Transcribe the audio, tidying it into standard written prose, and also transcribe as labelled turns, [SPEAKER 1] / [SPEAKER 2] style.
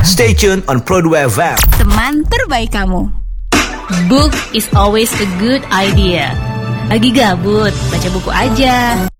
[SPEAKER 1] Stay tuned on Pro2 FM.
[SPEAKER 2] Teman terbaik kamu.
[SPEAKER 3] Book is always a good idea. Lagi gabut, baca buku aja.